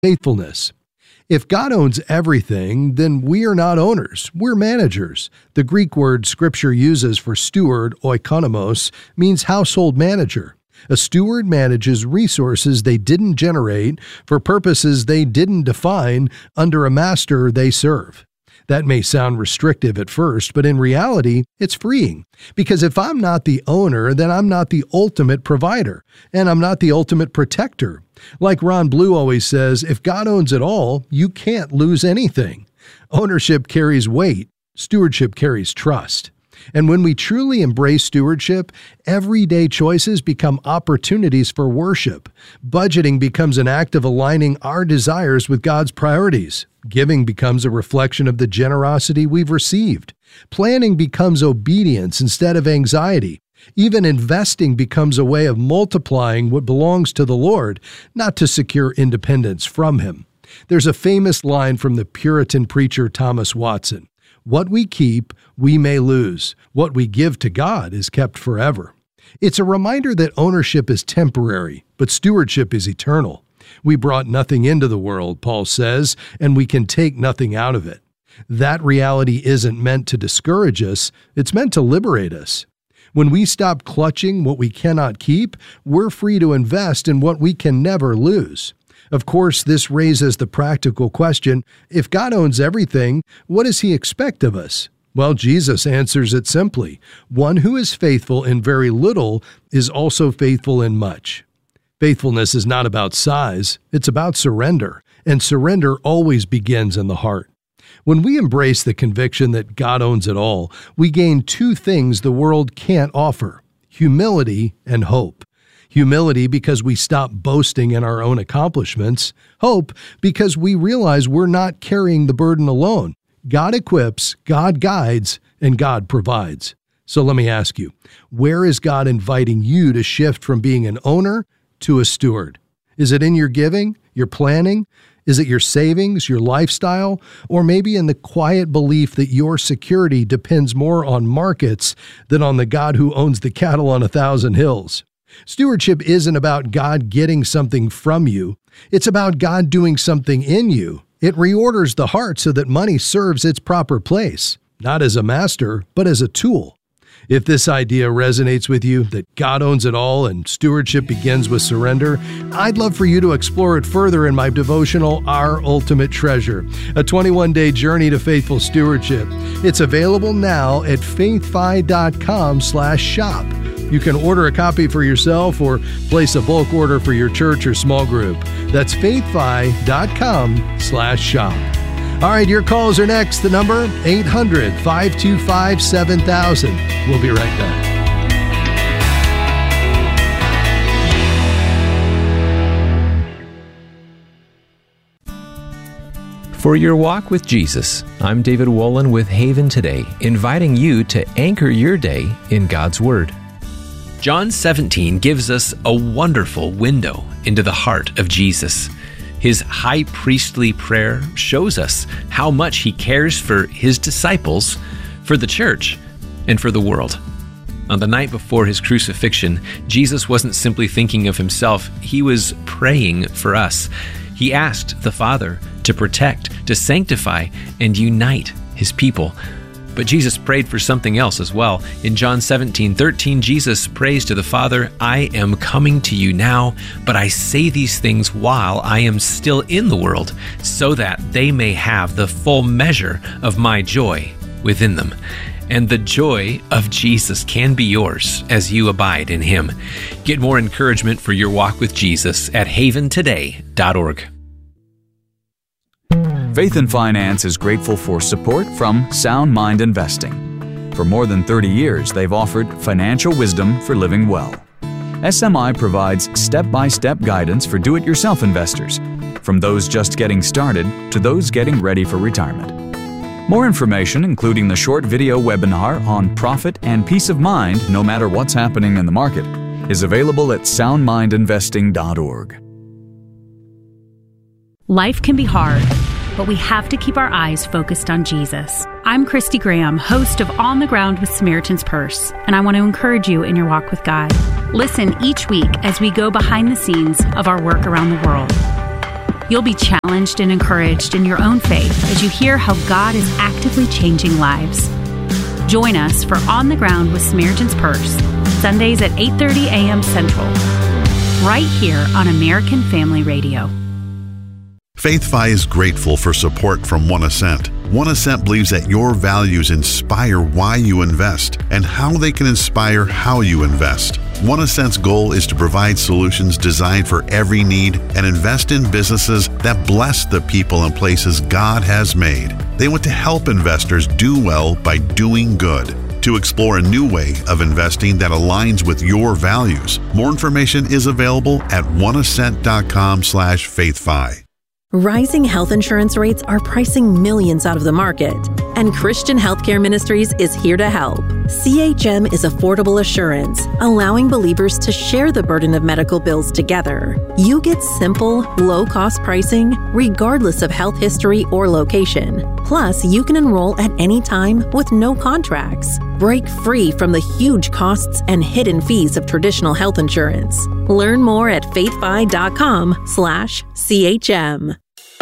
Faithfulness. If God owns everything, then we are not owners, we're managers. The Greek word Scripture uses for steward, oikonomos, means household manager. A steward manages resources they didn't generate for purposes they didn't define under a master they serve. That may sound restrictive at first, but in reality, it's freeing. Because if I'm not the owner, then I'm not the ultimate provider, and I'm not the ultimate protector. Like Ron Blue always says, if God owns it all, you can't lose anything. Ownership carries weight. Stewardship carries trust. And when we truly embrace stewardship, everyday choices become opportunities for worship. Budgeting becomes an act of aligning our desires with God's priorities. Giving becomes a reflection of the generosity we've received. Planning becomes obedience instead of anxiety. Even investing becomes a way of multiplying what belongs to the Lord, not to secure independence from Him. There's a famous line from the Puritan preacher Thomas Watson. What we keep, we may lose. What we give to God is kept forever. It's a reminder that ownership is temporary, but stewardship is eternal. We brought nothing into the world, Paul says, and we can take nothing out of it. That reality isn't meant to discourage us, it's meant to liberate us. When we stop clutching what we cannot keep, we're free to invest in what we can never lose. Of course, this raises the practical question, if God owns everything, what does He expect of us? Well, Jesus answers it simply. One who is faithful in very little is also faithful in much. Faithfulness is not about size, it's about surrender, and surrender always begins in the heart. When we embrace the conviction that God owns it all, we gain two things the world can't offer: humility and hope. Humility because we stop boasting in our own accomplishments. Hope because we realize we're not carrying the burden alone. God equips, God guides, and God provides. So let me ask you, where is God inviting you to shift from being an owner to a steward? Is it in your giving, your planning? Is it your savings, your lifestyle? Or maybe in the quiet belief that your security depends more on markets than on the God who owns the cattle on 1,000 hills? Stewardship isn't about God getting something from you. It's about God doing something in you. It reorders the heart so that money serves its proper place, not as a master, but as a tool. If this idea resonates with you, that God owns it all and stewardship begins with surrender, I'd love for you to explore it further in my devotional, Our Ultimate Treasure, a 21-day journey to faithful stewardship. It's available now at faithfi.com/shop. You can order a copy for yourself or place a bulk order for your church or small group. That's faithfi.com/shop. All right, your calls are next. The number, 800-525-7000. We'll be right back. For your walk with Jesus, I'm David Wolin with Haven Today, inviting you to anchor your day in God's Word. John 17 gives us a wonderful window into the heart of Jesus. His high priestly prayer shows us how much He cares for His disciples, for the church, and for the world. On the night before His crucifixion, Jesus wasn't simply thinking of Himself, He was praying for us. He asked the Father to protect, to sanctify, and unite His people. But Jesus prayed for something else as well. In John 17:13, Jesus prays to the Father, I am coming to you now, but I say these things while I am still in the world, so that they may have the full measure of my joy within them. And the joy of Jesus can be yours as you abide in Him. Get more encouragement for your walk with Jesus at haventoday.org. Faith and Finance is grateful for support from Sound Mind Investing. For more than 30 years, they've offered financial wisdom for living well. SMI provides step-by-step guidance for do-it-yourself investors, from those just getting started to those getting ready for retirement. More information, including the short video webinar on profit and peace of mind no matter what's happening in the market, is available at soundmindinvesting.org. Life can be hard, but we have to keep our eyes focused on Jesus. I'm Christy Graham, host of On the Ground with Samaritan's Purse, and I want to encourage you in your walk with God. Listen each week as we go behind the scenes of our work around the world. You'll be challenged and encouraged in your own faith as you hear how God is actively changing lives. Join us for On the Ground with Samaritan's Purse, Sundays at 8:30 a.m. Central, right here on American Family Radio. FaithFi is grateful for support from One Ascent. One Ascent believes that your values inspire why you invest and how they can inspire how you invest. One Ascent's goal is to provide solutions designed for every need and invest in businesses that bless the people and places God has made. They want to help investors do well by doing good. To explore a new way of investing that aligns with your values, more information is available at oneascent.com/faithfi. Rising health insurance rates are pricing millions out of the market, and Christian Healthcare Ministries is here to help. CHM is affordable assurance, allowing believers to share the burden of medical bills together. You get simple, low-cost pricing, regardless of health history or location. Plus, you can enroll at any time with no contracts. Break free from the huge costs and hidden fees of traditional health insurance. Learn more at faithfi.com/CHM.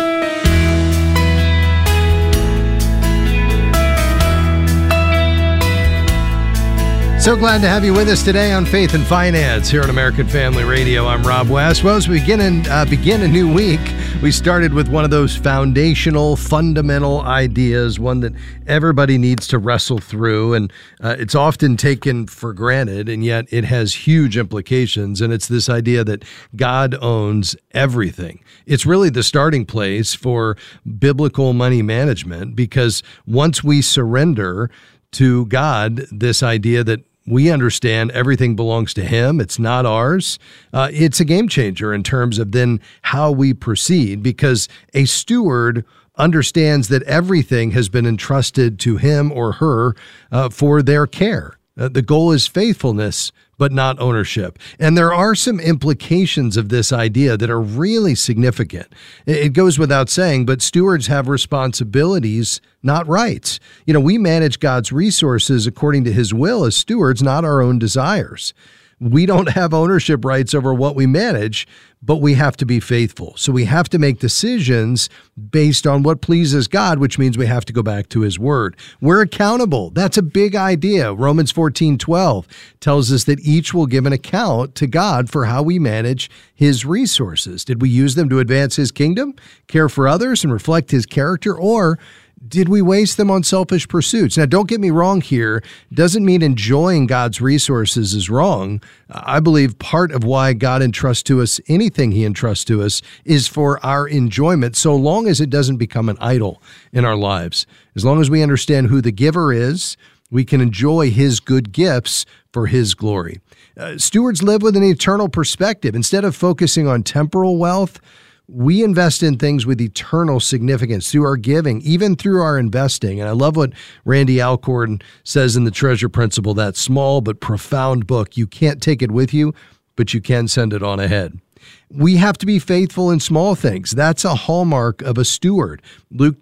So glad to have you with us today on Faith and Finance here on American Family Radio. I'm Rob West. Well, as we begin a new week, we started with one of those foundational, fundamental ideas, one that everybody needs to wrestle through, and it's often taken for granted, and yet it has huge implications, and it's this idea that God owns everything. It's really the starting place for biblical money management, because once we surrender to God this idea that we understand everything belongs to Him, it's not ours, it's a game changer in terms of then how we proceed, because a steward understands that everything has been entrusted to him or her for their care. The goal is faithfulness, but not ownership. And there are some implications of this idea that are really significant. It goes without saying, but stewards have responsibilities, not rights. You know, we manage God's resources according to His will as stewards, not our own desires. We don't have ownership rights over what we manage, but we have to be faithful. So we have to make decisions based on what pleases God, which means we have to go back to His Word. We're accountable. That's a big idea. Romans 14:12 tells us that each will give an account to God for how we manage His resources. Did we use them to advance His kingdom, care for others, and reflect His character, or did we waste them on selfish pursuits? Now, don't get me wrong here. Doesn't mean enjoying God's resources is wrong. I believe part of why God entrusts to us anything He entrusts to us is for our enjoyment, so long as it doesn't become an idol in our lives. As long as we understand who the giver is, we can enjoy His good gifts for His glory. Stewards live with an eternal perspective. Instead of focusing on temporal wealth, we invest in things with eternal significance through our giving, even through our investing. And I love what Randy Alcorn says in The Treasure Principle, that small but profound book. You can't take it with you, but you can send it on ahead. We have to be faithful in small things. That's a hallmark of a steward. Luke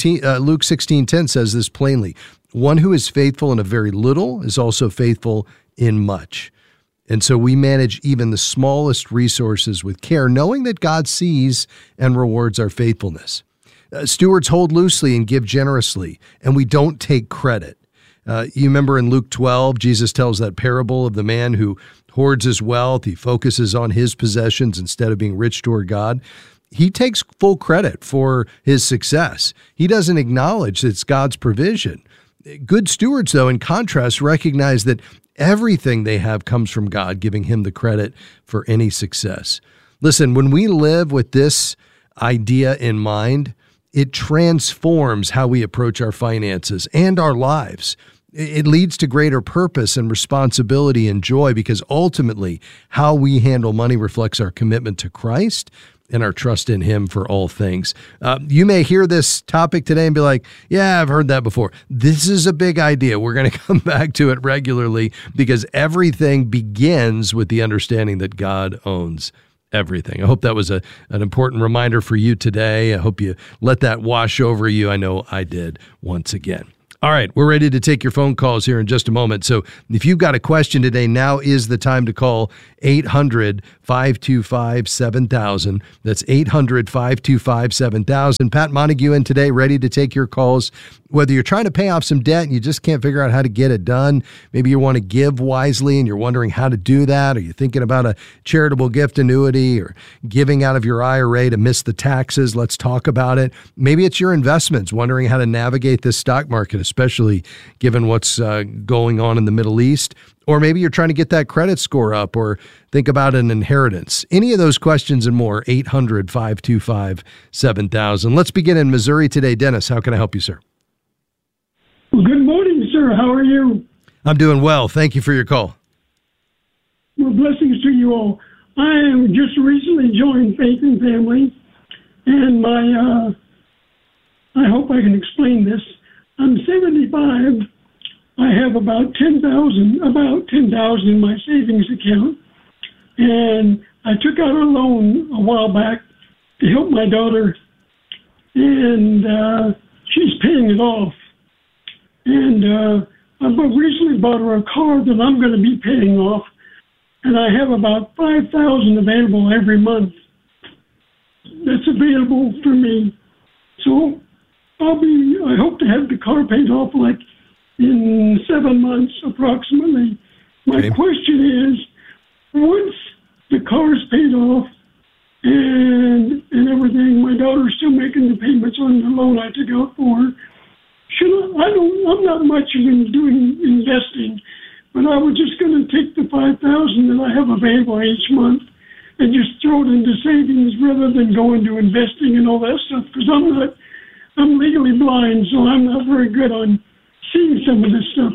16:10 says this plainly. One who is faithful in a very little is also faithful in much. And so we manage even the smallest resources with care, knowing that God sees and rewards our faithfulness. Stewards hold loosely and give generously, and we don't take credit. You remember in Luke 12, Jesus tells that parable of the man who hoards his wealth. He focuses on his possessions instead of being rich toward God. He takes full credit for his success. He doesn't acknowledge that it's God's provision. Good stewards, though, in contrast, recognize that everything they have comes from God, giving Him the credit for any success. Listen, when we live with this idea in mind, it transforms how we approach our finances and our lives. It leads to greater purpose and responsibility and joy, because ultimately how we handle money reflects our commitment to Christ and our trust in Him for all things. You may hear this topic today and be like, yeah, I've heard that before. This is a big idea. We're going to come back to it regularly, because everything begins with the understanding that God owns everything. I hope that was an important reminder for you today. I hope you let that wash over you. I know I did once again. All right, we're ready to take your phone calls here in just a moment. So if you've got a question today, now is the time to call 800-525-7000. That's 800-525-7000. Pat Montague in today, ready to take your calls. Whether you're trying to pay off some debt and you just can't figure out how to get it done, maybe you want to give wisely and you're wondering how to do that, or you're thinking about a charitable gift annuity or giving out of your IRA to miss the taxes, let's talk about it. Maybe it's your investments, wondering how to navigate this stock market, especially given what's going on in the Middle East. Or maybe you're trying to get that credit score up or think about an inheritance. Any of those questions and more, 800-525-7000. Let's begin in Missouri today. Dennis, how can I help you, sir? Well, good morning, sir. How are you? I'm doing well. Thank you for your call. Well, blessings to you all. I am just recently joined Faith and Family, and I hope I can explain this. I'm 75. I have about 10,000 in my savings account, and I took out a loan a while back to help my daughter, and she's paying it off. And I recently bought her a car that I'm going to be paying off, and I have about $5,000 available every month. That's available for me. So I hope to have the car paid off like in 7 months approximately. My question is, once the car's paid off and everything, my daughter's still making the payments on the loan I took out for her. I'm not much in doing investing, but I was just going to take the $5,000 that I have available each month and just throw it into savings rather than go into investing and all that stuff, because I'm legally blind, so I'm not very good on seeing some of this stuff.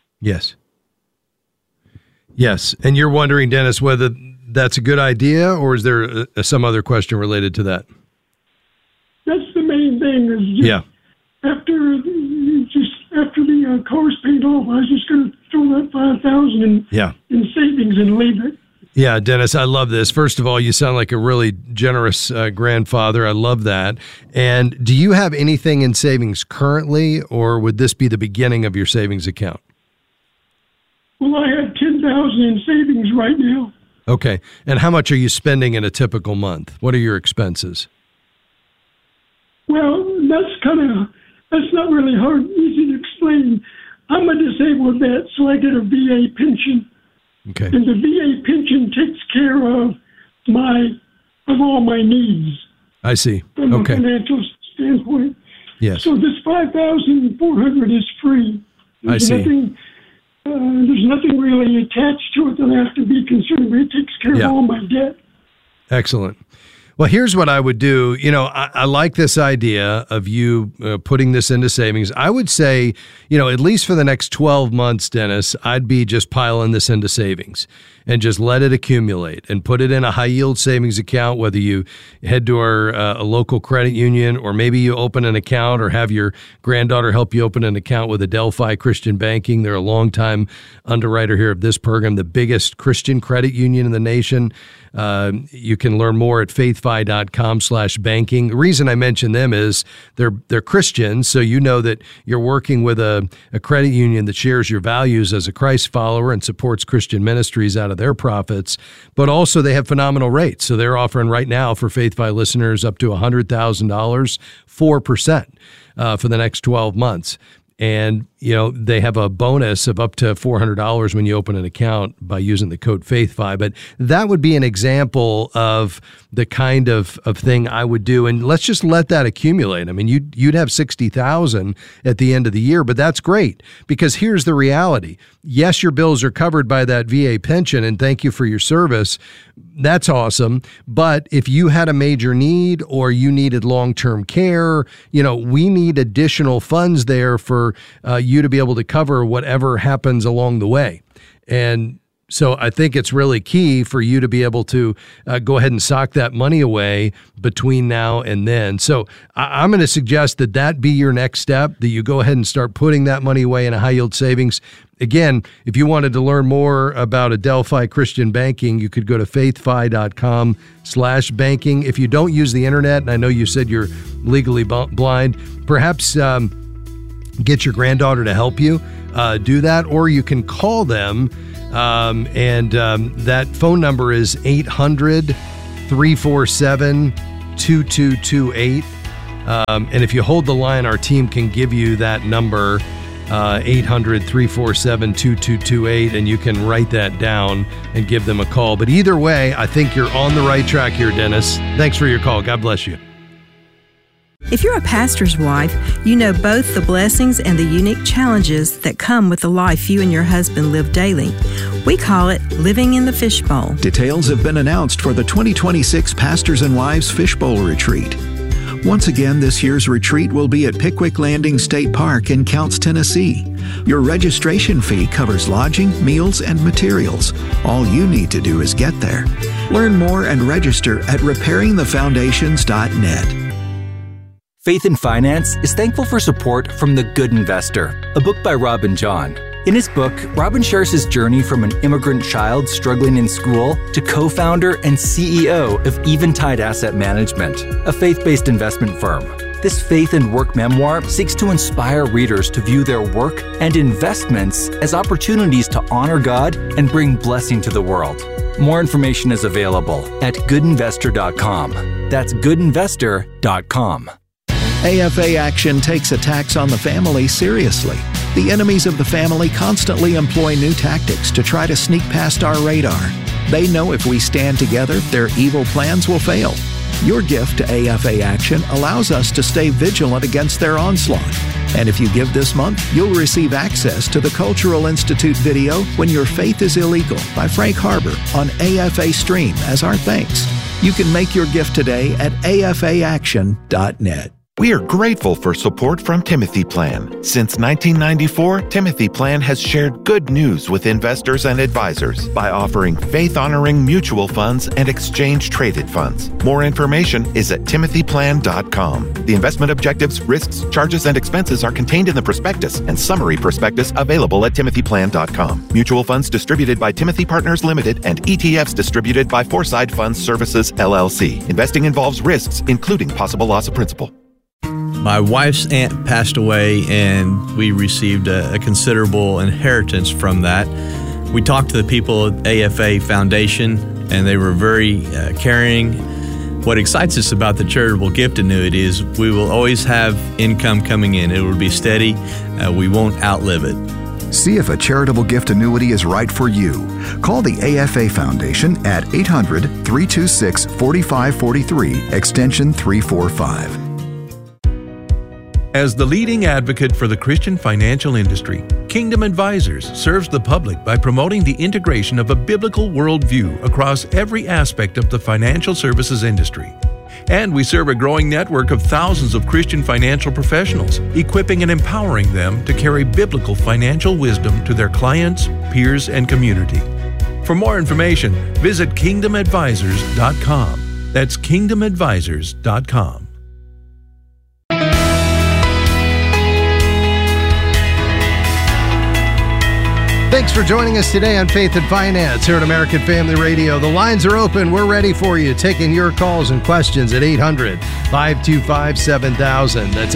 Yes. And you're wondering, Dennis, whether that's a good idea, or is there some other question related to that? That's the main thing. After the car's paid off, I was just going to throw that $5,000 in savings and leave it. Yeah, Dennis, I love this. First of all, you sound like a really generous grandfather. I love that. And do you have anything in savings currently, or would this be the beginning of your savings account? Well, I have $10,000 in savings right now. Okay. And how much are you spending in a typical month? What are your expenses? Well, that's not really easy to explain. I'm a disabled vet, so I get a VA pension. Okay. And the VA pension takes care of all my needs. I see. From a financial standpoint. Yes. So this $5,400 is free. I see. There's nothing really attached to it that I have to be concerned with. It takes care of all my debt. Excellent. Well, here's what I would do. I like this idea of you putting this into savings. I would say, at least for the next 12 months, Dennis, I'd be just piling this into savings and just let it accumulate and put it in a high yield savings account, whether you head to a local credit union, or maybe you open an account or have your granddaughter help you open an account with Adelphi Christian Banking. They're a longtime underwriter here of this program, the biggest Christian credit union in the nation. You can learn more at faithfi.com/banking. The reason I mention them is they're Christians, so you know that you're working with a credit union that shares your values as a Christ follower and supports Christian ministries out of their profits, but also they have phenomenal rates. So they're offering right now for FaithFi listeners up to $100,000, 4% for the next 12 months. And, they have a bonus of up to $400 when you open an account by using the code FaithFi. But that would be an example of the kind of thing I would do. And let's just let that accumulate. I mean, you'd have $60,000 at the end of the year, but that's great, because here's the reality. Yes, your bills are covered by that VA pension, and thank you for your service. That's awesome. But if you had a major need or you needed long-term care, we need additional funds there for you to be able to cover whatever happens along the way. And so I think it's really key for you to be able to go ahead and sock that money away between now and then. So I'm going to suggest that be your next step, that you go ahead and start putting that money away in a high yield savings. Again, if you wanted to learn more about Adelphi Christian Banking, you could go to faithfi.com/banking. If you don't use the internet, and I know you said you're legally blind, perhaps get your granddaughter to help you do that, or you can call them, and that phone number is 800-347-2228. And if you hold the line, our team can give you that number, 800-347-2228, and you can write that down and give them a call. But either way, I think you're on the right track here, Dennis. Thanks for your call. God bless you. If you're a pastor's wife, you know both the blessings and the unique challenges that come with the life you and your husband live daily. We call it living in the fishbowl. Details have been announced for the 2026 Pastors and Wives Fishbowl Retreat. Once again, this year's retreat will be at Pickwick Landing State Park in Counce, Tennessee. Your registration fee covers lodging, meals, and materials. All you need to do is get there. Learn more and register at repairingthefoundations.net. Faith in Finance is thankful for support from The Good Investor, a book by Robin John. In his book, Robin shares his journey from an immigrant child struggling in school to co-founder and CEO of Eventide Asset Management, a faith-based investment firm. This faith and work memoir seeks to inspire readers to view their work and investments as opportunities to honor God and bring blessing to the world. More information is available at goodinvestor.com. That's goodinvestor.com. AFA Action takes attacks on the family seriously. The enemies of the family constantly employ new tactics to try to sneak past our radar. They know if we stand together, their evil plans will fail. Your gift to AFA Action allows us to stay vigilant against their onslaught. And if you give this month, you'll receive access to the Cultural Institute video When Your Faith is Illegal by Frank Harbor on AFA Stream as our thanks. You can make your gift today at afaaction.net. We are grateful for support from Timothy Plan. Since 1994, Timothy Plan has shared good news with investors and advisors by offering faith-honoring mutual funds and exchange-traded funds. More information is at timothyplan.com. The investment objectives, risks, charges, and expenses are contained in the prospectus and summary prospectus available at timothyplan.com. Mutual funds distributed by Timothy Partners Limited and ETFs distributed by Foreside Funds Services, LLC. Investing involves risks, including possible loss of principal. My wife's aunt passed away, and we received a considerable inheritance from that. We talked to the people at AFA Foundation, and they were very caring. What excites us about the charitable gift annuity is we will always have income coming in. It will be steady. We won't outlive it. See if a charitable gift annuity is right for you. Call the AFA Foundation at 800-326-4543, extension 345. As the leading advocate for the Christian financial industry, Kingdom Advisors serves the public by promoting the integration of a biblical worldview across every aspect of the financial services industry. And we serve a growing network of thousands of Christian financial professionals, equipping and empowering them to carry biblical financial wisdom to their clients, peers, and community. For more information, visit kingdomadvisors.com. That's kingdomadvisors.com. Thanks for joining us today on Faith and Finance here at American Family Radio. The lines are open. We're ready for you, taking your calls and questions at 800-525-7000. That's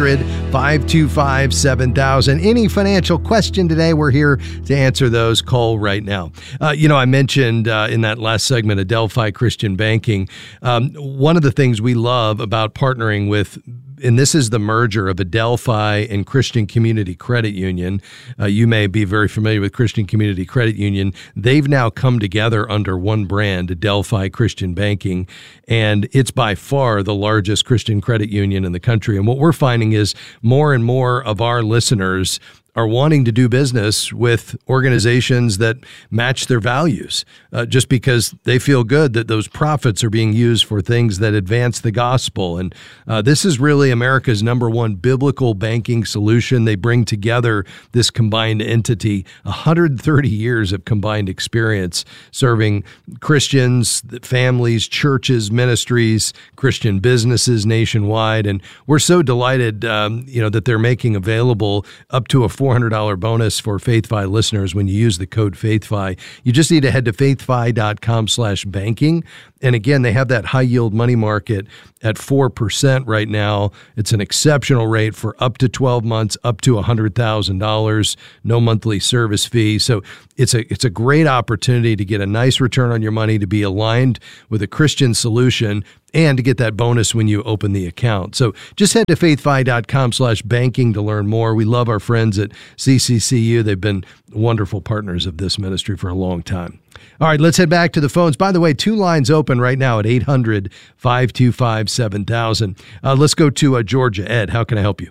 800-525-7000. Any financial question today, we're here to answer those. Call right now. I mentioned in that last segment Adelphi Christian Banking. One of the things we love about partnering with, and this is the merger of Adelphi and Christian Community Credit Union. You may be very familiar with Christian Community Credit Union. They've now come together under one brand, Adelphi Christian Banking, and it's by far the largest Christian credit union in the country. And what we're finding is more and more of our listeners are wanting to do business with organizations that match their values, just because they feel good that those profits are being used for things that advance the gospel. And this is really America's number one biblical banking solution. They bring together this combined entity, 130 years of combined experience serving Christians, families, churches, ministries, Christian businesses nationwide. And we're so delighted, that they're making available up to a $400 bonus for FaithFi listeners when you use the code FaithFi. You just need to head to faithfi.com/banking. And again, they have that high yield money market at 4% right now. It's an exceptional rate for up to 12 months, up to $100,000, no monthly service fee. So it's a great opportunity to get a nice return on your money, to be aligned with a Christian solution, and to get that bonus when you open the account. So just head to faithfi.com/banking to learn more. We love our friends at CCCU. They've been wonderful partners of this ministry for a long time. All right, let's head back to the phones. By the way, 2 lines open right now at 800-525-7000. Let's go to Georgia. Ed, how can I help you?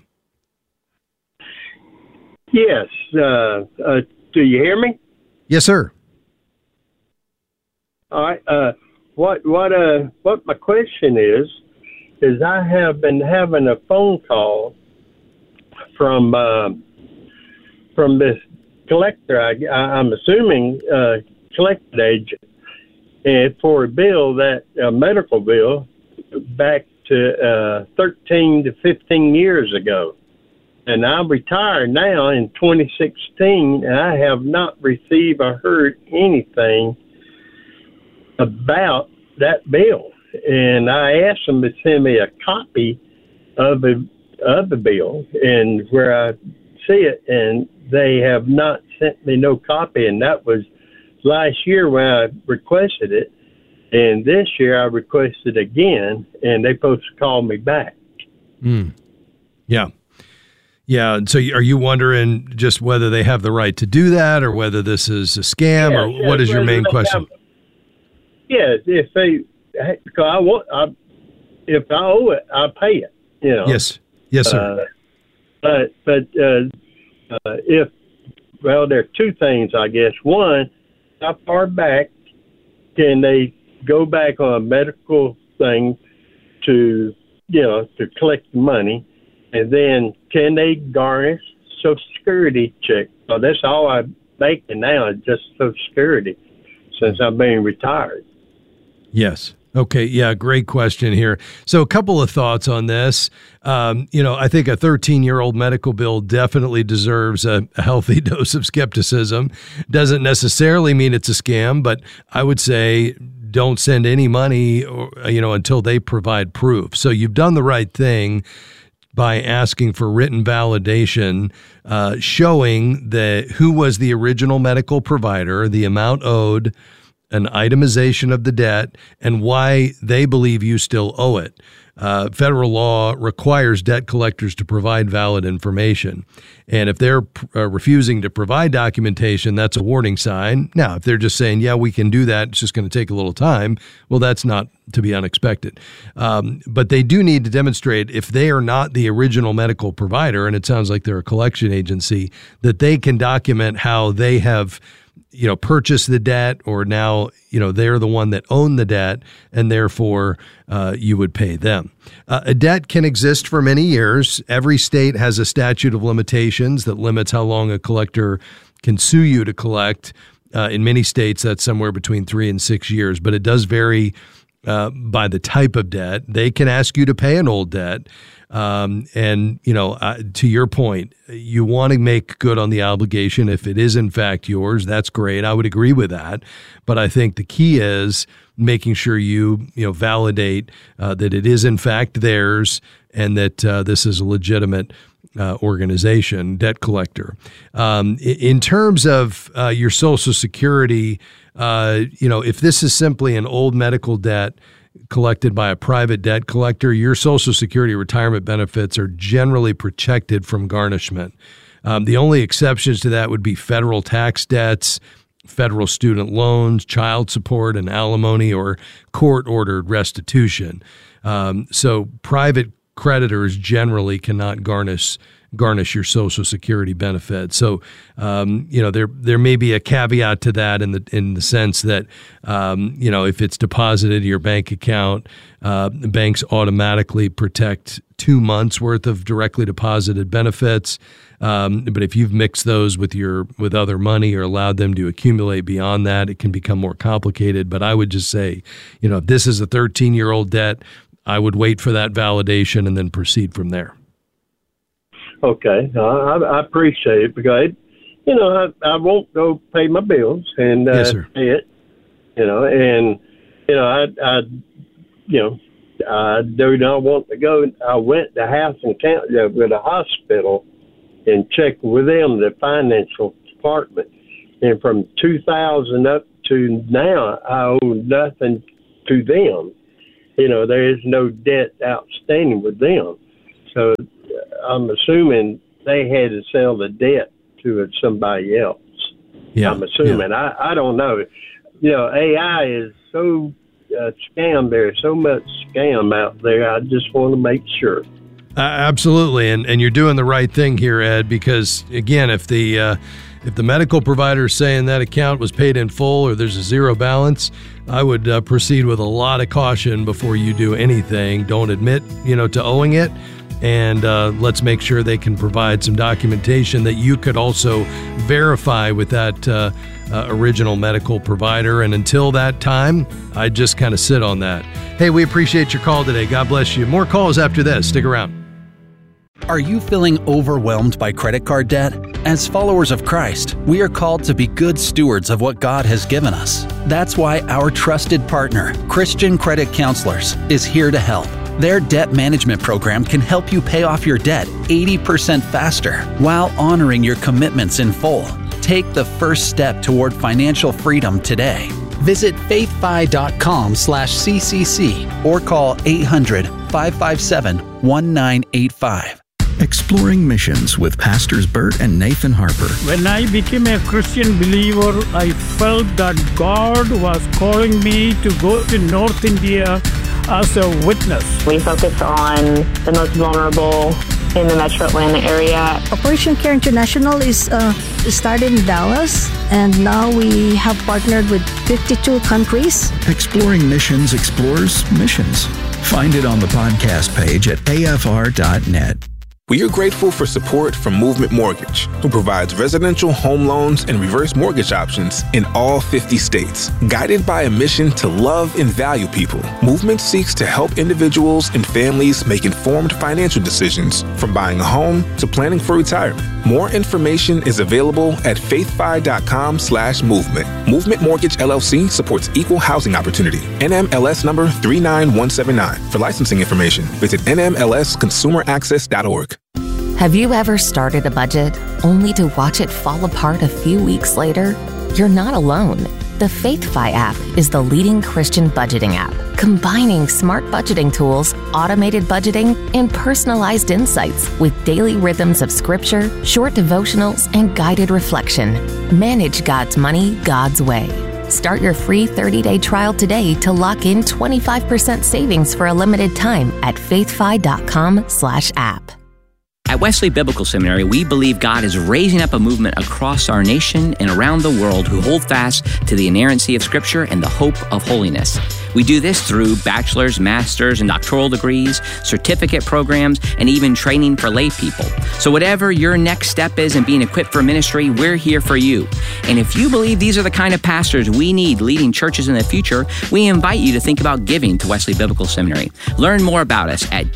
Yes. Do you hear me? Yes, sir. All right. What my question is I have been having a phone call from this collector. I'm assuming collected agent, and for a bill medical bill back to 13 to 15 years ago. And I'm retired now in 2016, and I have not received or heard anything about that bill. And I asked them to send me a copy of the bill and where I see it, and they have not sent me no copy. And that was last year when I requested it, and this year I requested again, and they supposed to call me back. Yeah. Yeah. So are you wondering just whether they have the right to do that, or whether this is a scam, or what is your main question? Yes, if they, because if I owe it, I'll pay it. You know. Yes, sir. But if there are 2 things, I guess. One, how far back can they go back on a medical thing to collect the money, and then can they garnish Social Security check? So that's all I'm making now, is just Social Security, since I'm being retired. Yes. Okay. Yeah. Great question here. So a couple of thoughts on this. I think a 13-year-old medical bill definitely deserves a healthy dose of skepticism. Doesn't necessarily mean it's a scam, but I would say don't send any money, until they provide proof. So you've done the right thing by asking for written validation, showing who was the original medical provider, the amount owed, an itemization of the debt, and why they believe you still owe it. Federal law requires debt collectors to provide valid information. And if they're refusing to provide documentation, that's a warning sign. Now, if they're just saying, yeah, we can do that, it's just going to take a little time, well, that's not to be unexpected. But they do need to demonstrate, if they are not the original medical provider, and it sounds like they're a collection agency, that they can document how they have purchase the debt, or now, they're the one that own the debt, and therefore you would pay them. A debt can exist for many years. Every state has a statute of limitations that limits how long a collector can sue you to collect. In many states, that's somewhere between 3 and 6 years, but it does vary by the type of debt. They can ask you to pay an old debt. To your point, you want to make good on the obligation. If it is in fact yours, that's great. I would agree with that. But I think the key is making sure you validate that it is in fact theirs, and that this is a legitimate organization, debt collector. In terms of your Social Security, if this is simply an old medical debt collected by a private debt collector, your Social Security retirement benefits are generally protected from garnishment. The only exceptions to that would be federal tax debts, federal student loans, child support and alimony, or court-ordered restitution. So private creditors generally cannot garnish your Social Security benefit. So, there may be a caveat to that in the sense that, if it's deposited in your bank account, the banks automatically protect 2 months worth of directly deposited benefits. But if you've mixed those with other money, or allowed them to accumulate beyond that, it can become more complicated. But I would just say, if this is a 13-year-old debt, I would wait for that validation and then proceed from there. Okay, I appreciate it because, I won't go pay my bills and yes, sir. Pay it, I do not want to go. I went to Houston County with a hospital and checked with them, the financial department. And from 2000 up to now, I owe nothing to them. There is no debt outstanding with them. So I'm assuming they had to sell the debt to somebody else. Yeah. I'm assuming. Yeah. I don't know. AI is so scam. There's so much scam out there. I just want to make sure. Absolutely, and you're doing the right thing here, Ed, because again, if the medical provider is saying that account was paid in full or there's a zero balance, I would proceed with a lot of caution before you do anything. Don't admit, to owing it, and let's make sure they can provide some documentation that you could also verify with that original medical provider. And until that time, I just kind of sit on that. Hey, we appreciate your call today. God bless you. More calls after this. Stick around. Are you feeling overwhelmed by credit card debt? As followers of Christ, we are called to be good stewards of what God has given us. That's why our trusted partner, Christian Credit Counselors, is here to help. Their debt management program can help you pay off your debt 80% faster while honoring your commitments in full. Take the first step toward financial freedom today. Visit faithfi.com/CCC or call 800-557-1985. Exploring Missions with Pastors Bert and Nathan Harper. When I became a Christian believer, I felt that God was calling me to go to North India as a witness. We focus on the most vulnerable in the Metro Atlanta area. Operation Care International is started in Dallas, and now we have partnered with 52 countries. Exploring Missions explores missions. Find it on the podcast page at afr.net. We are grateful for support from Movement Mortgage, who provides residential home loans and reverse mortgage options in all 50 states. Guided by a mission to love and value people, Movement seeks to help individuals and families make informed financial decisions, from buying a home to planning for retirement. More information is available at faithfi.com/movement. Movement Mortgage LLC supports equal housing opportunity. NMLS number 39179. For licensing information, visit nmlsconsumeraccess.org. Have you ever started a budget only to watch it fall apart a few weeks later? You're not alone. The FaithFi app is the leading Christian budgeting app, combining smart budgeting tools, automated budgeting, and personalized insights with daily rhythms of scripture, short devotionals, and guided reflection. Manage God's money God's way. Start your free 30-day trial today to lock in 25% savings for a limited time at faithfi.com/app. At Wesley Biblical Seminary, we believe God is raising up a movement across our nation and around the world who hold fast to the inerrancy of Scripture and the hope of holiness. We do this through bachelor's, master's, and doctoral degrees, certificate programs, and even training for lay people. So whatever your next step is in being equipped for ministry, we're here for you. And if you believe these are the kind of pastors we need leading churches in the future, we invite you to think about giving to Wesley Biblical Seminary. Learn more about us at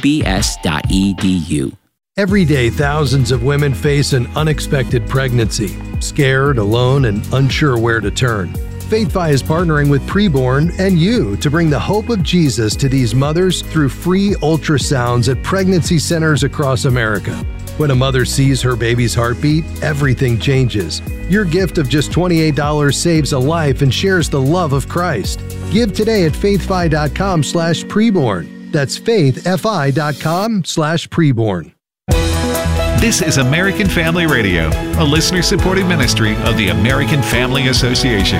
wbs.edu. Every day, thousands of women face an unexpected pregnancy, scared, alone, and unsure where to turn. FaithFi is partnering with Preborn and you to bring the hope of Jesus to these mothers through free ultrasounds at pregnancy centers across America. When a mother sees her baby's heartbeat, everything changes. Your gift of just $28 saves a life and shares the love of Christ. Give today at faithfi.com/preborn. That's faithfi.com/preborn. This is American Family Radio, a listener-supported ministry of the American Family Association.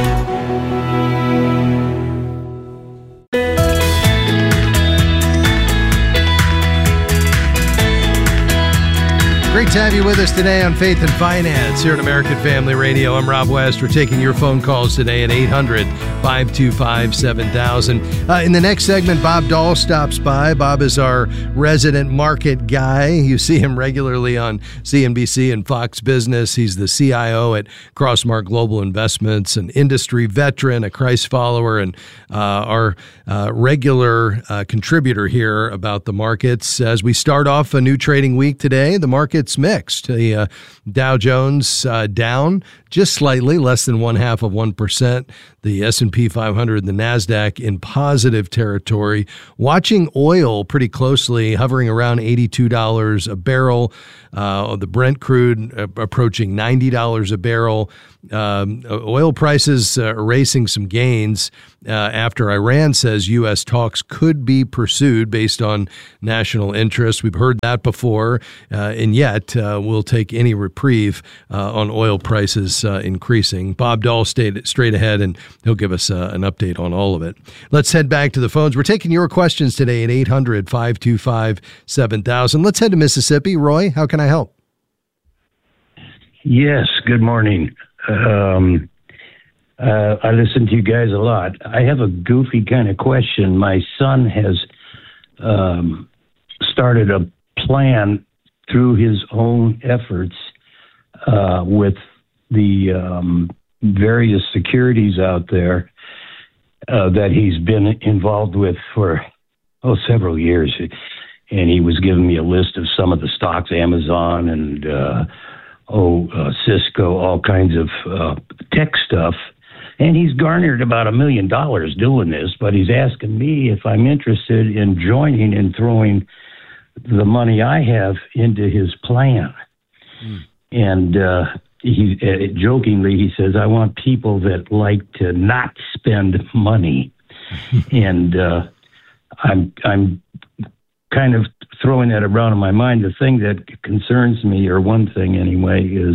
Great to have you with us today on Faith and Finance here at American Family Radio. I'm Rob West. We're taking your phone calls today at 800-525-7000. In the next segment, Bob Dahl stops by. Bob is our resident market guy. You see him regularly on CNBC and Fox Business. He's the CIO at Crossmark Global Investments, an industry veteran, a Christ follower, and our regular contributor here about the markets. As we start off a new trading week today, the market's mixed. The Dow Jones down just slightly, less than 0.5%. The S&P 500 and the NASDAQ in positive territory. Watching oil pretty closely, hovering around $82 a barrel. The Brent crude approaching $90 a barrel. Oil prices erasing some gains after Iran says U.S. talks could be pursued based on national interest. We've heard that before, and yet we'll take any reprieve on oil prices increasing. Bob Dahl stayed straight ahead, and he'll give us an update on all of it. Let's head back to the phones. We're taking your questions today at 800-525-7000. Let's head to Mississippi. Roy, how can I help? Yes, good morning. I listen to you guys a lot. I have a goofy kind of question. My son has started a plan through his own efforts with the various securities out there that he's been involved with for several years. And he was giving me a list of some of the stocks, Amazon and Cisco, all kinds of tech stuff. And he's garnered about $1 million doing this, but he's asking me if I'm interested in joining and throwing the money I have into his plan. And he jokingly, he says, I want people that like to not spend money. And I'm kind of throwing that around in my mind. The thing that concerns me, or one thing anyway, is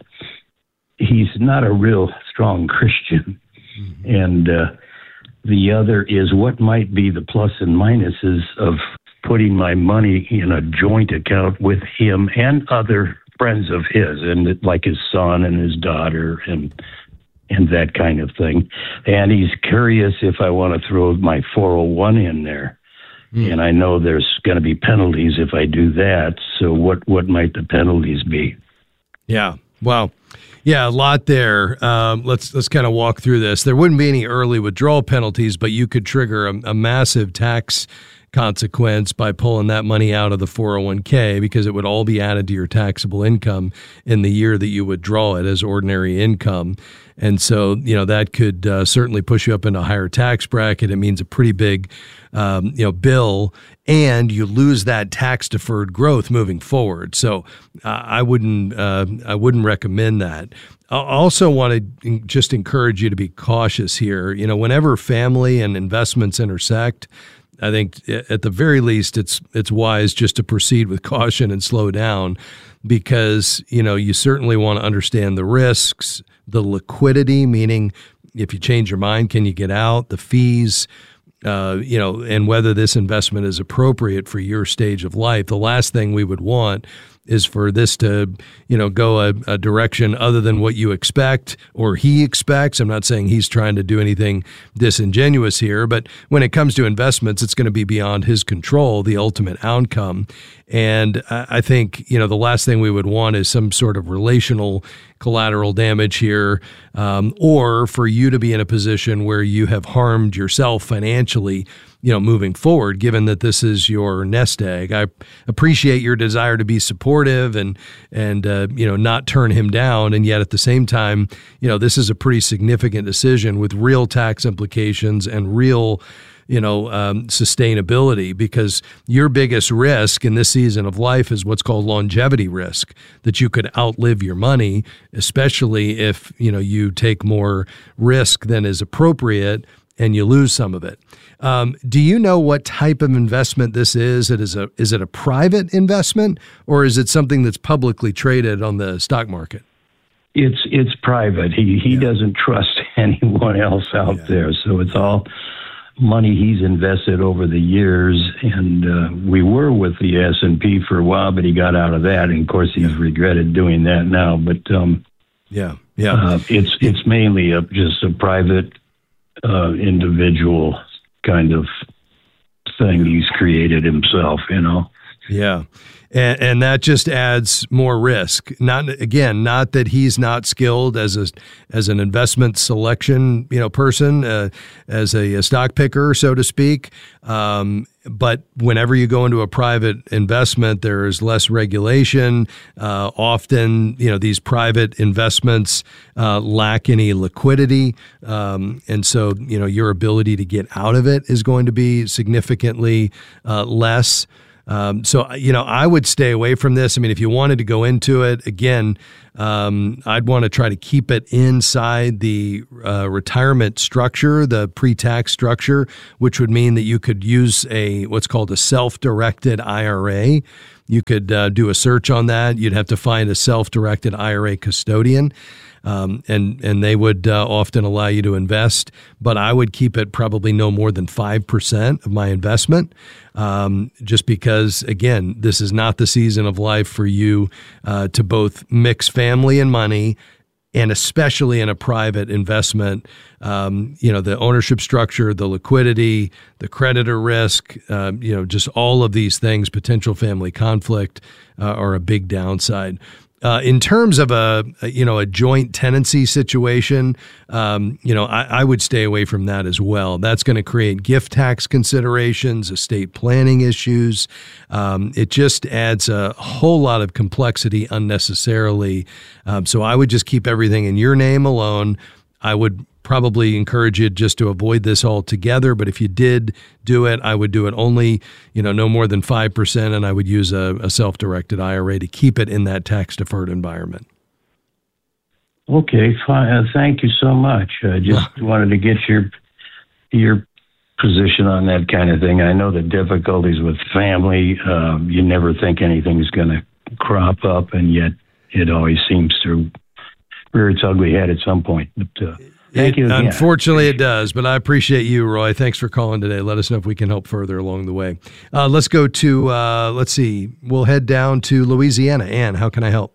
he's not a real strong Christian. And the other is what might be the plus and minuses of putting my money in a joint account with him and other friends of his, and like his son and his daughter and that kind of thing. And he's curious if I want to throw my 401 in there. And I know there's going to be penalties if I do that. So what might the penalties be? Yeah. Wow. Yeah, a lot there. Let's kind of walk through this. There wouldn't be any early withdrawal penalties, but you could trigger a massive tax consequence by pulling that money out of the 401k, because it would all be added to your taxable income in the year that you withdraw it as ordinary income. And so, that could certainly push you up into a higher tax bracket. It means a pretty big, bill, and you lose that tax deferred growth moving forward. So I wouldn't recommend that. I also want to just encourage you to be cautious here. Whenever family and investments intersect, I think at the very least it's wise just to proceed with caution and slow down, because you certainly want to understand the risks, the liquidity, meaning if you change your mind, can you get out, the fees, and whether this investment is appropriate for your stage of life. The last thing we would want is for this to, go a direction other than what you expect or he expects. I'm not saying he's trying to do anything disingenuous here, but when it comes to investments, it's going to be beyond his control, the ultimate outcome. And I think, the last thing we would want is some sort of relational collateral damage here, or for you to be in a position where you have harmed yourself financially, moving forward, given that this is your nest egg. I appreciate your desire to be supportive and not turn him down. And yet at the same time, this is a pretty significant decision with real tax implications and real sustainability, because your biggest risk in this season of life is what's called longevity risk, that you could outlive your money, especially if, you take more risk than is appropriate and you lose some of it. Do you know what type of investment this is? Is it a private investment, or is it something that's publicly traded on the stock market? It's private. He doesn't trust anyone else out there, so it's all money he's invested over the years. And we were with the S&P for a while, but he got out of that, and of course he's regretted doing that now. But it's mainly just a private individual kind of thing he's created himself, Yeah. And that just adds more risk. Not that he's not skilled as an investment selection, person, as a stock picker, so to speak. But whenever you go into a private investment, there is less regulation. Often, these private investments lack any liquidity. And so, your ability to get out of it is going to be significantly less. So, I would stay away from this. I mean, if you wanted to go into it, again, I'd want to try to keep it inside the retirement structure, the pre-tax structure, which would mean that you could use what's called a self-directed IRA. You could do a search on that. You'd have to find a self-directed IRA custodian. And they would often allow you to invest, but I would keep it probably no more than 5% of my investment, just because, again, this is not the season of life for you to both mix family and money, and especially in a private investment. The ownership structure, the liquidity, the creditor risk, just all of these things, potential family conflict are a big downside. In terms of a joint tenancy situation, I would stay away from that as well. That's going to create gift tax considerations, estate planning issues. It just adds a whole lot of complexity unnecessarily. So I would just keep everything in your name alone. I would probably encourage you just to avoid this altogether. But if you did do it, I would do it only, no more than 5%, and I would use a self-directed IRA to keep it in that tax-deferred environment. Okay, fine. Thank you so much. I just wanted to get your position on that kind of thing. I know the difficulties with family. You never think anything's going to crop up, and yet it always seems to rear its ugly head at some point. But thank you again. Unfortunately, it does, but I appreciate you, Roy. Thanks for calling today. Let us know if we can help further along the way. Let's go to, let's see, we'll head down to Louisiana. Ann, how can I help?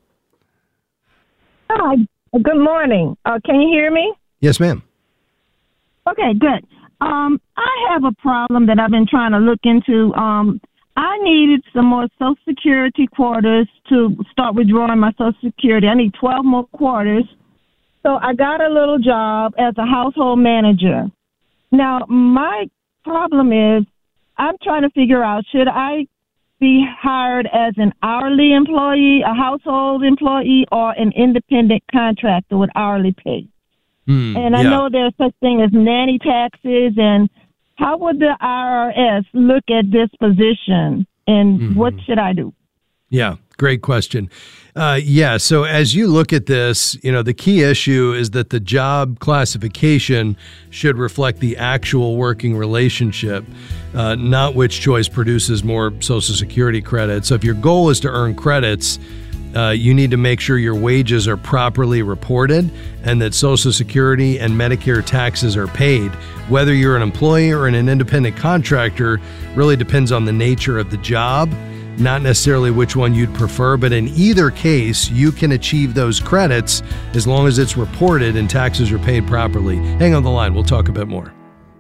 Hi, good morning. Can you hear me? Yes, ma'am. Okay, good. I have a problem that I've been trying to look into. I needed some more Social Security quarters to start withdrawing my Social Security. I need 12 more quarters. So I got a little job as a household manager. Now, my problem is I'm trying to figure out, should I be hired as an hourly employee, a household employee, or an independent contractor with hourly pay? And I know there's such thing as nanny taxes, and how would the IRS look at this position, and what should I do? Yeah, great question. So as you look at this, the key issue is that the job classification should reflect the actual working relationship, not which choice produces more Social Security credits. So if your goal is to earn credits, you need to make sure your wages are properly reported and that Social Security and Medicare taxes are paid. Whether you're an employee or an independent contractor really depends on the nature of the job, not necessarily which one you'd prefer, but in either case, you can achieve those credits as long as it's reported and taxes are paid properly. Hang on the line. We'll talk a bit more.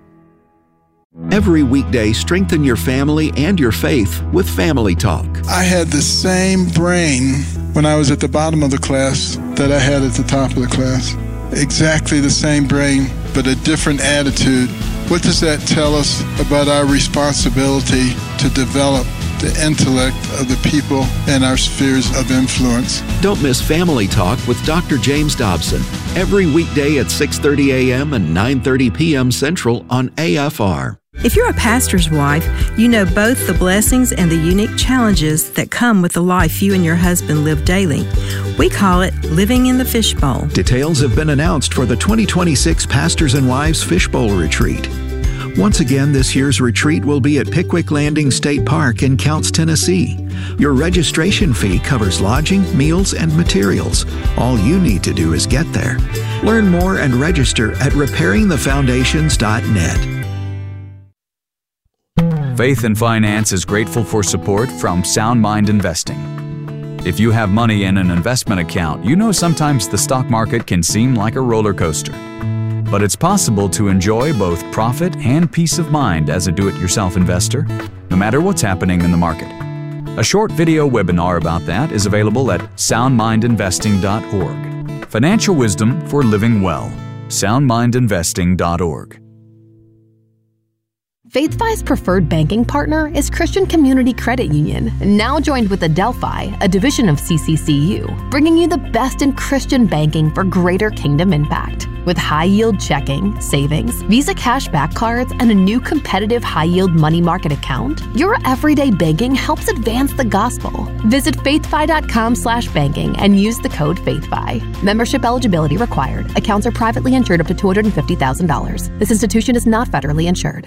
Every weekday, strengthen your family and your faith with Family Talk. I had the same brain when I was at the bottom of the class that I had at the top of the class. Exactly the same brain, but a different attitude. What does that tell us about our responsibility to develop the intellect of the people in our spheres of influence? Don't miss Family Talk with Dr. James Dobson every weekday at 6:30 a.m. and 9:30 p.m. Central on AFR. If you're a pastor's wife, you know both the blessings and the unique challenges that come with the life you and your husband live daily. We call it living in the fishbowl. Details have been announced for the 2026 Pastors and Wives Fishbowl Retreat. Once again, this year's retreat will be at Pickwick Landing State Park in Counce, Tennessee. Your registration fee covers lodging, meals, and materials. All you need to do is get there. Learn more and register at repairingthefoundations.net. Faith and Finance is grateful for support from Sound Mind Investing. If you have money in an investment account, you know sometimes the stock market can seem like a roller coaster. But it's possible to enjoy both profit and peace of mind as a do-it-yourself investor, no matter what's happening in the market. A short video webinar about that is available at soundmindinvesting.org. Financial wisdom for living well. soundmindinvesting.org. FaithFi's preferred banking partner is Christian Community Credit Union, now joined with Adelphi, a division of CCCU, bringing you the best in Christian banking for greater kingdom impact. With high-yield checking, savings, Visa cashback cards, and a new competitive high-yield money market account, your everyday banking helps advance the gospel. Visit faithfi.com/banking and use the code FaithFi. Membership eligibility required. Accounts are privately insured up to $250,000. This institution is not federally insured.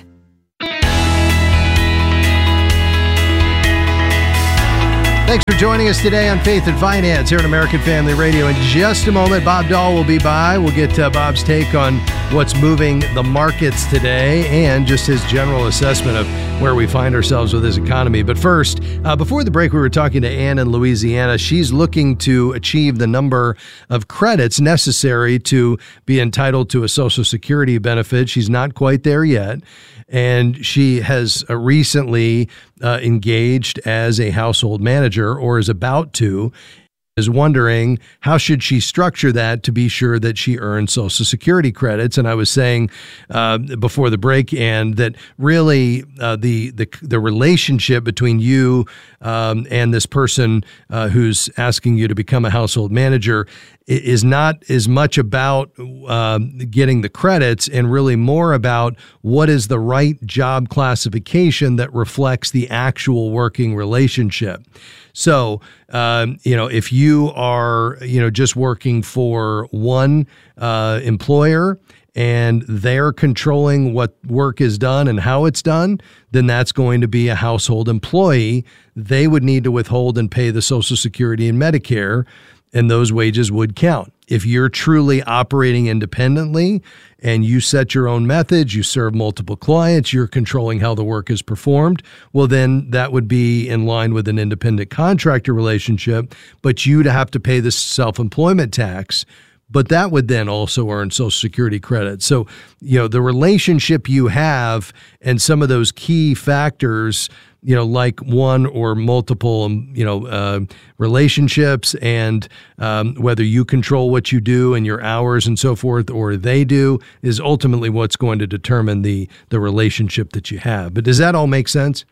Thanks for joining us today on Faith and Finance here on American Family Radio. In just a moment, Bob Dahl will be by. We'll get Bob's take on what's moving the markets today and just his general assessment of where we find ourselves with this economy. But first, before the break, we were talking to Ann in Louisiana. She's looking to achieve the number of credits necessary to be entitled to a Social Security benefit. She's not quite there yet. And she has recently engaged as a household manager, or is about to, is wondering how should she structure that to be sure that she earns Social Security credits. And I was saying before the break, and that really the relationship between you and this person who's asking you to become a household manager is not as much about getting the credits and really more about what is the right job classification that reflects the actual working relationship. So, if you are, just working for one employer and they're controlling what work is done and how it's done, then that's going to be a household employee. They would need to withhold and pay the Social Security and Medicare, and those wages would count. If you're truly operating independently and you set your own methods, you serve multiple clients, you're controlling how the work is performed, well, then that would be in line with an independent contractor relationship, but you'd have to pay the self-employment tax. But that would then also earn Social Security credit. So, the relationship you have and some of those key factors, like one or multiple, relationships, and whether you control what you do and your hours and so forth, or they do, is ultimately what's going to determine the relationship that you have. But does that all make sense?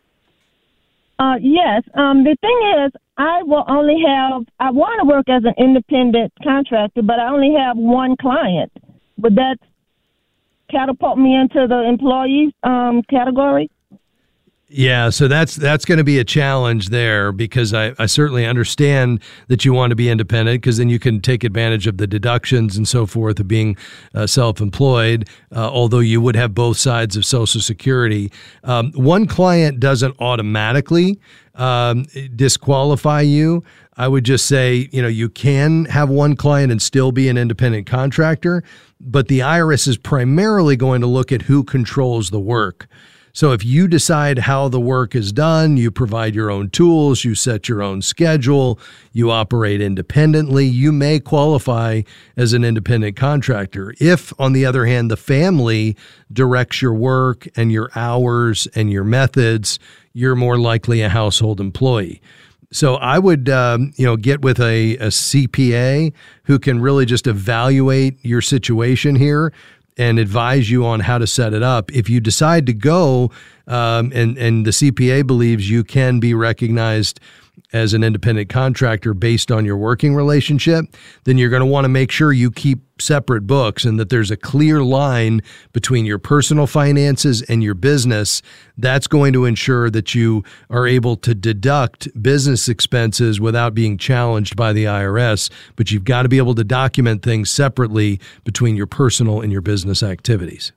Yes. The thing is, I want to work as an independent contractor, but I only have one client. Would that catapult me into the employee category? Yeah, so that's going to be a challenge there, because I certainly understand that you want to be independent, because then you can take advantage of the deductions and so forth of being self-employed, although you would have both sides of Social Security. One client doesn't automatically disqualify you. I would just say, you can have one client and still be an independent contractor, but the IRS is primarily going to look at who controls the work. So if you decide how the work is done, you provide your own tools, you set your own schedule, you operate independently, you may qualify as an independent contractor. If, on the other hand, the family directs your work and your hours and your methods, you're more likely a household employee. So I would, get with a CPA who can really just evaluate your situation here and advise you on how to set it up. If you decide to go and the CPA believes you can be recognized as an independent contractor based on your working relationship, then you're going to want to make sure you keep separate books and that there's a clear line between your personal finances and your business. That's going to ensure that you are able to deduct business expenses without being challenged by the IRS. But you've got to be able to document things separately between your personal and your business activities.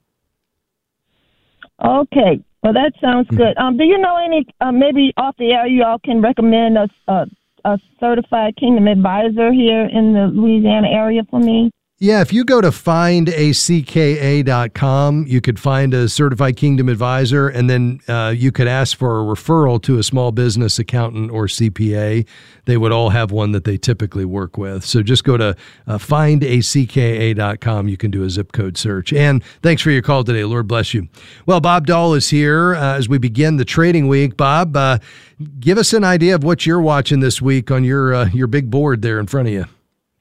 Okay. Well, that sounds good. Do you know any, maybe off the air, you all can recommend a certified Kingdom advisor here in the Louisiana area for me? Yeah, if you go to findacka.com, you could find a certified Kingdom advisor, and then you could ask for a referral to a small business accountant or CPA. They would all have one that they typically work with. So just go to findacka.com. You can do a zip code search. And thanks for your call today. Lord bless you. Well, Bob Dahl is here as we begin the trading week. Bob, give us an idea of what you're watching this week on your big board there in front of you.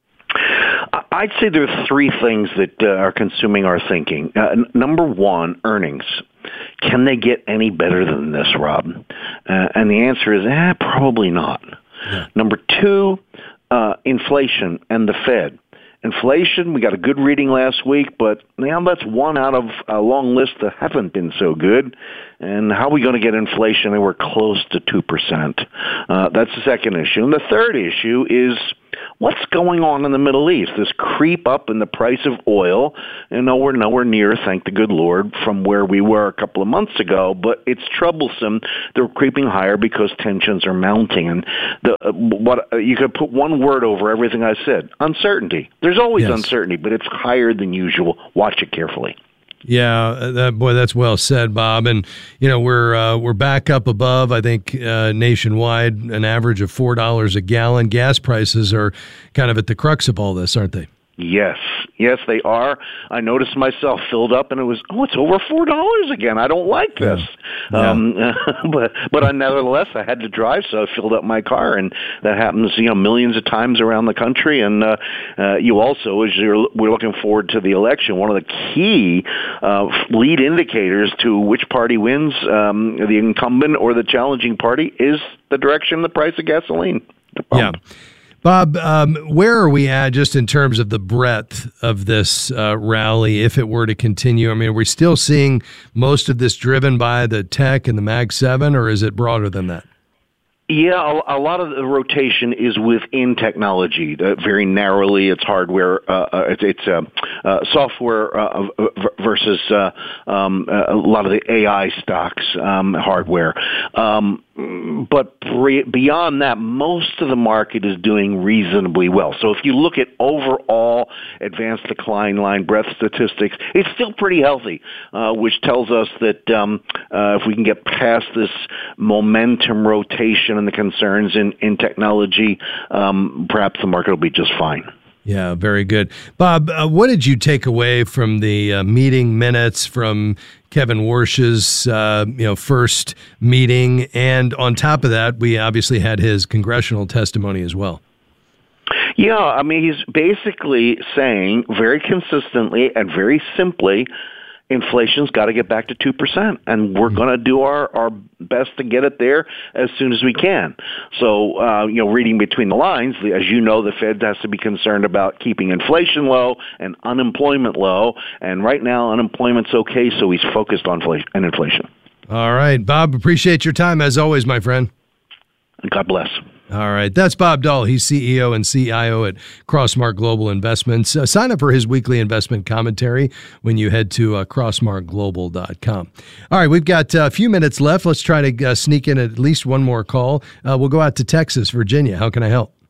I'd say there are three things that are consuming our thinking. Number one, earnings. Can they get any better than this, Rob? And the answer is, probably not. Yeah. Number two, inflation and the Fed. Inflation, we got a good reading last week, but now that's one out of a long list that haven't been so good. And how are we going to get inflation? And we're close to 2%. That's the second issue. And the third issue is what's going on in the Middle East? This creep up in the price of oil. And we're nowhere near, thank the good Lord, from where we were a couple of months ago. But it's troublesome. They're creeping higher because tensions are mounting. And you could put one word over everything I said: uncertainty. There's always uncertainty, but it's higher than usual. Watch it carefully. Yeah, that's well said, Bob. And we're back up above, I think, nationwide, an average of $4 a gallon. Gas prices are kind of at the crux of all this, aren't they? Yes, they are. I noticed myself filled up, and it's over $4 again. I don't like this, but nevertheless, I had to drive, so I filled up my car, and that happens, millions of times around the country. And you also, as we're looking forward to the election, one of the key lead indicators to which party wins, the incumbent or the challenging party, is the direction of the price of gasoline. Yeah. Bob, where are we at just in terms of the breadth of this rally if it were to continue? I mean, are we still seeing most of this driven by the tech and the Mag 7, or is it broader than that? Yeah, a lot of the rotation is within technology. Very narrowly, it's hardware. It's software versus a lot of the AI stocks, hardware. But beyond that, most of the market is doing reasonably well. So if you look at overall advanced decline line breadth statistics, it's still pretty healthy, which tells us that if we can get past this momentum rotation and the concerns in technology, perhaps the market will be just fine. Yeah, very good. Bob, what did you take away from the meeting minutes from Kevin Warsh's first meeting? And on top of that, we obviously had his congressional testimony as well. Yeah, I mean, he's basically saying very consistently and very simply, inflation's got to get back to 2%, and we're going to do our best to get it there as soon as we can. So, reading between the lines, as you know, the Fed has to be concerned about keeping inflation low and unemployment low, and right now unemployment's okay, so he's focused on inflation. All right, Bob, appreciate your time as always, my friend. God bless. All right. That's Bob Dahl. He's CEO and CIO at Crossmark Global Investments. Sign up for his weekly investment commentary when you head to crossmarkglobal.com. All right. We've got a few minutes left. Let's try to sneak in at least one more call. We'll go out to Texas, Virginia. How can I help?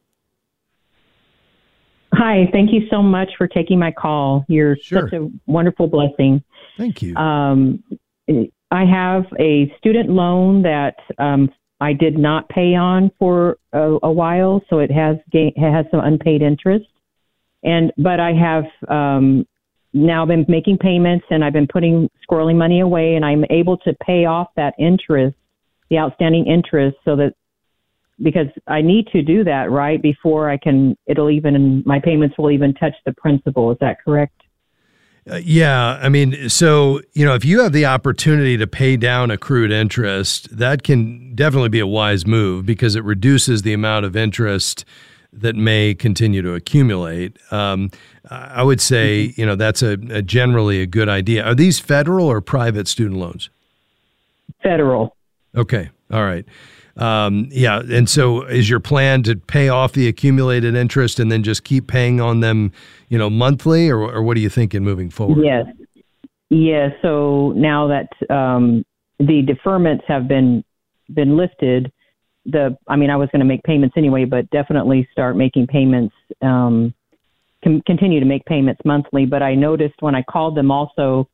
Hi. Thank you so much for taking my call. You're such a wonderful blessing. Thank you. I have a student loan that I did not pay on for a while, so it has some unpaid interest. But I have now been making payments, and I've been squirreling money away, and I'm able to pay off that interest, the outstanding interest, so that because I need to do that right before my payments will even touch the principal. Is that correct? Yeah. I mean, so, if you have the opportunity to pay down accrued interest, that can definitely be a wise move because it reduces the amount of interest that may continue to accumulate. I would say, that's generally a good idea. Are these federal or private student loans? Federal. Okay. All right. Yeah. And so is your plan to pay off the accumulated interest and then just keep paying on them, monthly, or what are you thinking moving forward? Yes. Yeah. So now that the deferments have been lifted, I was going to make payments anyway, but definitely start making payments continue to make payments monthly. But I noticed when I called them also,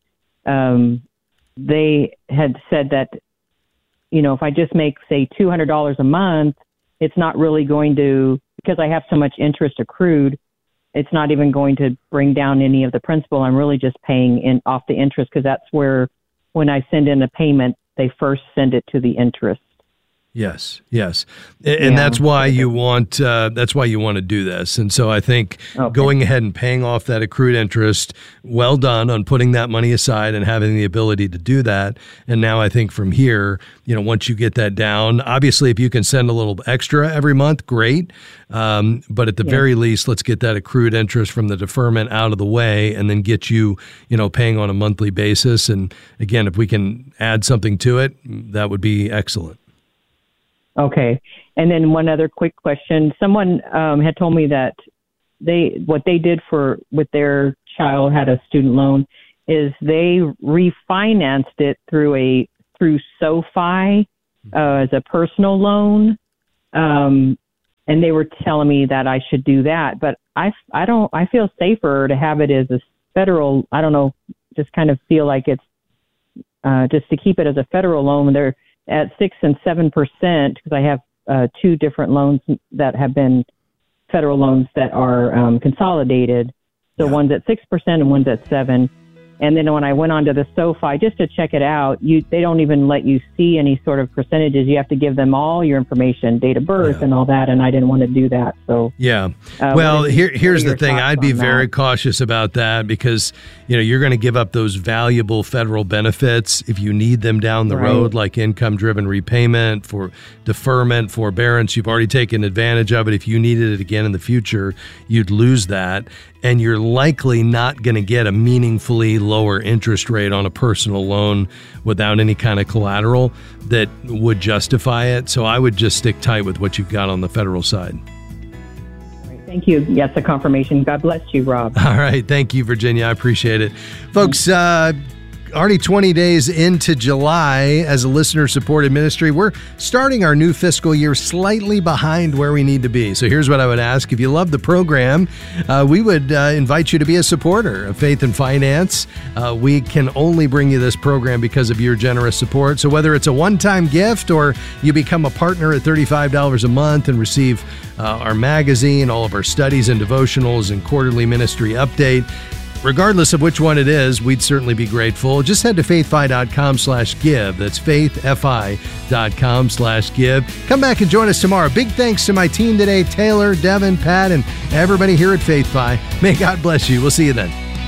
they had said that, if I just make, say, $200 a month, it's not really going to, because I have so much interest accrued, it's not even going to bring down any of the principal. I'm really just paying off the interest, because that's where, when I send in a payment, they first send it to the interest. Yes, and that's why you want to do this. And so I think going ahead and paying off that accrued interest, well done on putting that money aside and having the ability to do that. And now I think from here, once you get that down, obviously if you can send a little extra every month, great. But at the very least, let's get that accrued interest from the deferment out of the way, and then get you, paying on a monthly basis. And again, if we can add something to it, that would be excellent. Okay. And then one other quick question. Someone had told me that what they did with their child had a student loan is they refinanced it through SoFi as a personal loan. And they were telling me that I should do that, but I feel safer to have it as a federal, I don't know, just kind of feel like it's just to keep it as a federal loan. They're at 6% and 7%, because I have two different loans that have been federal loans that are consolidated. So one's at 6% and one's at 7%. And then when I went onto the SoFi just to check it out, they don't even let you see any sort of percentages. You have to give them all your information, date of birth and all that, and I didn't want to do that. So well, here's the thing. I'd be very cautious about that, because you're going to give up those valuable federal benefits if you need them down the road, like income-driven repayment, for deferment, forbearance. You've already taken advantage of it. If you needed it again in the future, you'd lose that. And you're likely not going to get a meaningfully lower interest rate on a personal loan without any kind of collateral that would justify it. So I would just stick tight with what you've got on the federal side. Thank you. Yes, a confirmation. God bless you, Rob. All right. Thank you, Virginia. I appreciate it. Folks, already 20 days into July as a listener-supported ministry. We're starting our new fiscal year slightly behind where we need to be. So here's what I would ask. If you love the program, we would invite you to be a supporter of Faith and Finance. We can only bring you this program because of your generous support. So whether it's a one-time gift or you become a partner at $35 a month and receive our magazine, all of our studies and devotionals, and quarterly ministry update, regardless of which one it is, we'd certainly be grateful. Just head to faithfi.com/give. That's faithfi.com/give. Come back and join us tomorrow. Big thanks to my team today, Taylor, Devin, Pat, and everybody here at FaithFi. May God bless you. We'll see you then.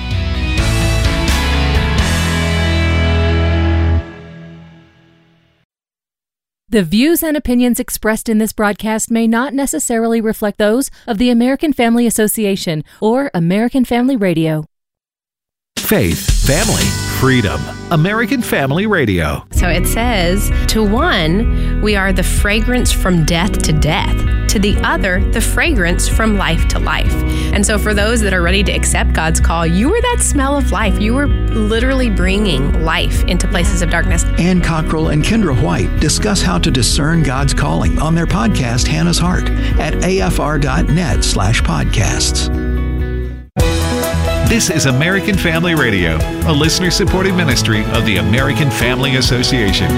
The views and opinions expressed in this broadcast may not necessarily reflect those of the American Family Association or American Family Radio. Faith, family, freedom. American Family Radio. So it says, to one, we are the fragrance from death to death. To the other, the fragrance from life to life. And so for those that are ready to accept God's call, you are that smell of life. You are literally bringing life into places of darkness. Ann Cockrell and Kendra White discuss how to discern God's calling on their podcast, Hannah's Heart, at afr.net/podcasts. This is American Family Radio, a listener-supported ministry of the American Family Association.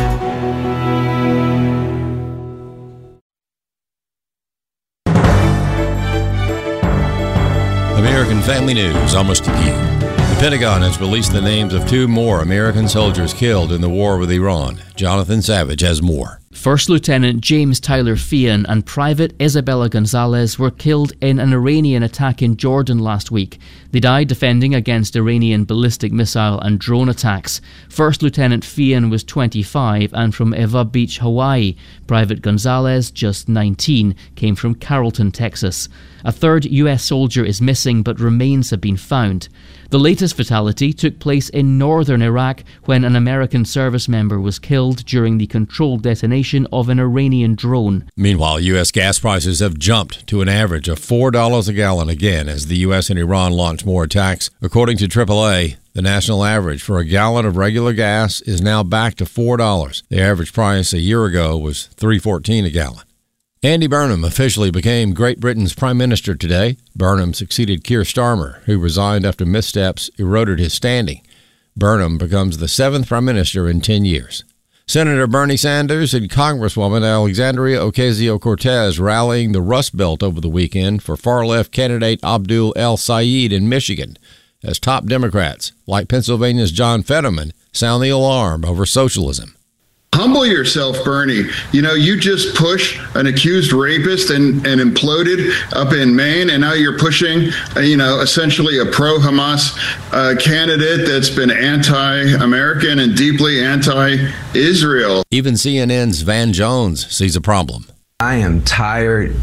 American Family News, almost at you. The Pentagon has released the names of 2 more American soldiers killed in the war with Iran. Jonathan Savage has more. First Lieutenant James Tyler Fian and Private Isabella Gonzalez were killed in an Iranian attack in Jordan last week. They died defending against Iranian ballistic missile and drone attacks. First Lieutenant Fian was 25 and from Eva Beach, Hawaii. Private Gonzalez, just 19, came from Carrollton, Texas. A third U.S. soldier is missing, but remains have been found. The latest fatality took place in northern Iraq when an American service member was killed during the controlled detonation of an Iranian drone. Meanwhile, U.S. gas prices have jumped to an average of $4 a gallon again as the U.S. and Iran launch more attacks. According to AAA, the national average for a gallon of regular gas is now back to $4. The average price a year ago was $3.14 a gallon. Andy Burnham officially became Great Britain's Prime Minister today. Burnham succeeded Keir Starmer, who resigned after missteps eroded his standing. Burnham becomes the 7th Prime Minister in 10 years. Senator Bernie Sanders and Congresswoman Alexandria Ocasio-Cortez rallying the Rust Belt over the weekend for far-left candidate Abdul El-Sayed in Michigan, as top Democrats, like Pennsylvania's John Fetterman, sound the alarm over socialism. Humble yourself, Bernie. You know, you just pushed an accused rapist and imploded up in Maine, and now you're pushing, essentially a pro-Hamas candidate that's been anti-American and deeply anti-Israel. Even CNN's Van Jones sees a problem. I am tired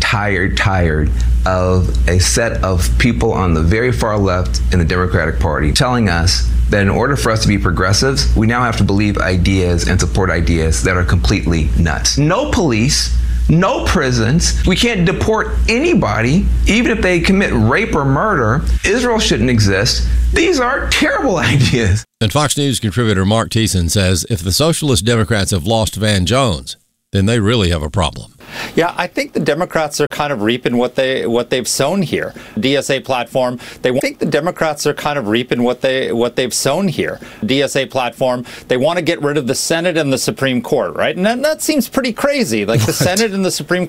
of a set of people on the very far left in the Democratic Party telling us that in order for us to be progressives, we now have to believe ideas and support ideas that are completely nuts. No police, no prisons. We can't deport anybody, even if they commit rape or murder. Israel shouldn't exist. These are terrible ideas. And Fox News contributor Mark Thiessen says if the Socialist Democrats have lost Van Jones, then they really have a problem. Yeah, I think the Democrats are kind of reaping what they've sown here. DSA platform. They think the Democrats are kind of reaping what they've sown here. DSA platform. They want to get rid of the Senate and the Supreme Court, right? And that seems pretty crazy. Like the Senate and the Supreme